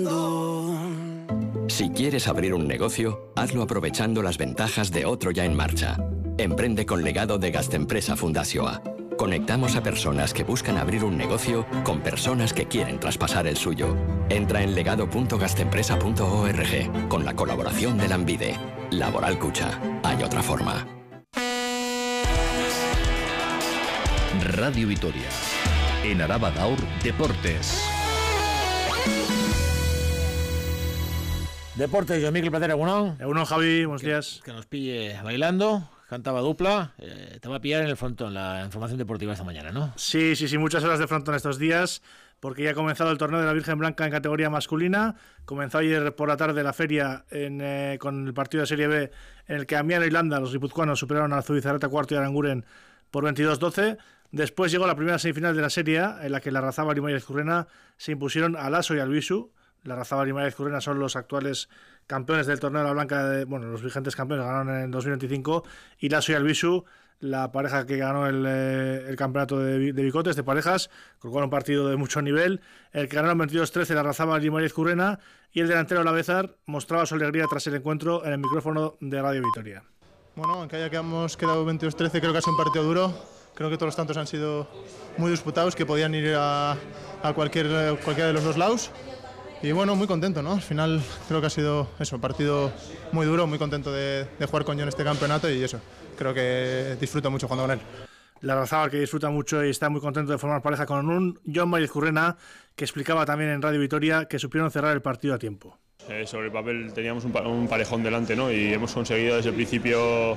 Si quieres abrir un negocio, hazlo aprovechando las ventajas de otro ya en marcha. Emprende con Legado de Gastempresa Fundazioa. Conectamos a personas que buscan abrir un negocio con personas que quieren traspasar el suyo. Entra en legado.gastempresa.org con la colaboración de Lanbide. Laboral Cucha. Hay otra forma. Radio Vitoria. En Araba Gaur, Deportes. Deportes, yo Miquel Platera, ¿egunon? Egunon, Javi, buenos días. Que nos pille bailando, cantaba dupla, te va a pillar en el frontón la información deportiva esta mañana, ¿no? Sí, muchas horas de frontón estos días, porque ya ha comenzado el torneo de la Virgen Blanca en categoría masculina. Comenzó ayer por la tarde la feria con el partido de Serie B, en el que Amiano y Landa, los guipuzcoanos, superaron a Zubizarreta Cuarto y Aranguren por 22-12. Después llegó la primera semifinal de la Serie A, en la que Larrazábal y Mayez-Currena se impusieron a Lasso y al Bisu. Larrazábal y Mayez-Currena son los actuales campeones del torneo de la Blanca, los vigentes campeones, ganaron en 2025, y Lasso y Albisu, la pareja que ganó el campeonato de bicotes, de parejas, con un partido de mucho nivel, el que ganaron 22-13 Larrazábal y Mayez-Currena, y el delantero Lavezar mostraba su alegría tras el encuentro en el micrófono de Radio Vitoria. Bueno, aunque hayamos quedado 22-13, creo que ha sido un partido duro. Creo que todos los tantos han sido muy disputados, que podían ir a cualquiera de los dos lados. Y bueno, muy contento, ¿no? Al final creo que ha sido eso, un partido muy duro, muy contento de jugar con John este campeonato, y eso, creo que disfruto mucho jugando con él. Larrazábal, que disfruta mucho y está muy contento de formar pareja con un John Mayez-Currena, que explicaba también en Radio Vitoria que supieron cerrar el partido a tiempo. Sobre el papel teníamos un parejón delante, ¿no? Y hemos conseguido desde el principio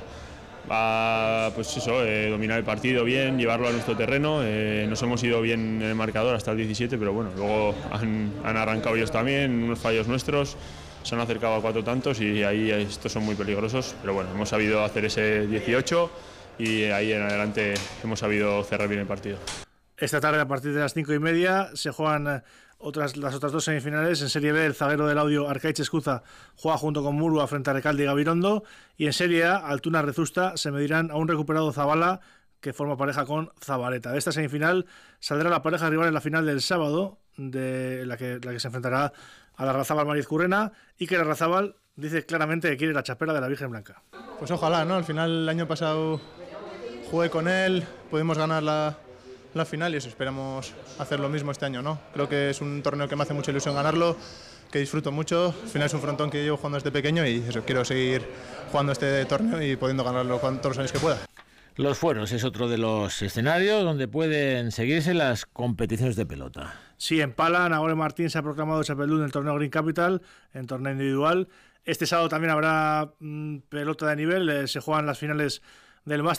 dominar el partido bien, llevarlo a nuestro terreno. Nos hemos ido bien en el marcador hasta el 17, pero bueno, luego han arrancado ellos también, unos fallos nuestros, se han acercado a 4 tantos y ahí estos son muy peligrosos, pero bueno, hemos sabido hacer ese 18 y ahí en adelante hemos sabido cerrar bien el partido. Esta tarde, a partir de las 5:30, se juegan las otras dos semifinales. En Serie B, el zaguero del Audio, Arcaiz Escuza, juega junto con Murua frente a Recalde y Gabirondo. Y en Serie A, Altuna Rezusta se medirán a un recuperado Zabala, que forma pareja con Zabaleta. De esta semifinal saldrá la pareja rival en la final del sábado, de la que se enfrentará a Larrazábal Mayez-Currena, y que Larrazábal dice claramente que quiere la chapela de la Virgen Blanca. Pues ojalá, ¿no? Al final, el año pasado jugué con él, pudimos ganar la final y eso, esperamos hacer lo mismo este año, ¿no? Creo que es un torneo que me hace mucha ilusión ganarlo, que disfruto mucho. Al final es un frontón que llevo jugando desde pequeño y eso, quiero seguir jugando este torneo y pudiendo ganarlo con todos los años que pueda. Los Fueros es otro de los escenarios donde pueden seguirse las competiciones de pelota. Sí, en Pala, Nagore Martín se ha proclamado chapeldún en el torneo Green Capital, en torneo individual. Este sábado también habrá pelota de nivel, se juegan las finales del Máster